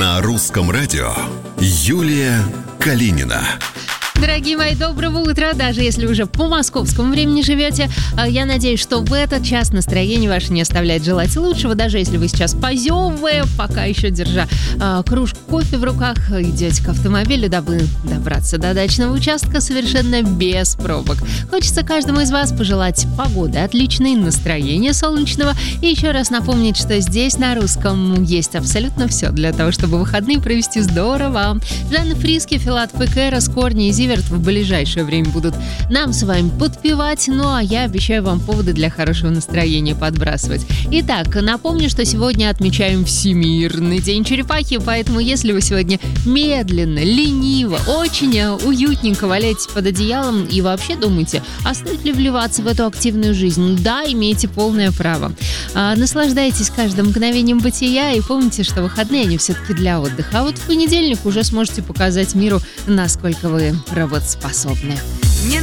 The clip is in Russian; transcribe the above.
На русском радио Юлия Калинина. Дорогие мои, доброго утра, даже если уже по московскому времени живете. Я надеюсь, что в этот час настроение ваше не оставляет желать лучшего, даже если вы сейчас позевывая, пока еще держа кружку кофе в руках, идете к автомобилю, дабы добраться до дачного участка совершенно без пробок. Хочется каждому из вас пожелать погоды отличной, настроения солнечного и еще раз напомнить, что здесь на русском есть абсолютно все для того, чтобы выходные провести здорово. Жанна Фриске, Филат Пекера, Скорни и Зиверт в ближайшее время будут нам с вами подпевать, ну а я обещаю вам поводы для хорошего настроения подбрасывать. Итак, напомню, что сегодня отмечаем Всемирный день черепахи, поэтому если вы сегодня медленно, лениво, очень уютненько валяетесь под одеялом и вообще думаете, а стоит ли вливаться в эту активную жизнь, да, имеете полное право. Наслаждайтесь каждым мгновением бытия и помните, что выходные они все-таки для отдыха, а вот в понедельник уже сможете показать миру, насколько вы работоспособны.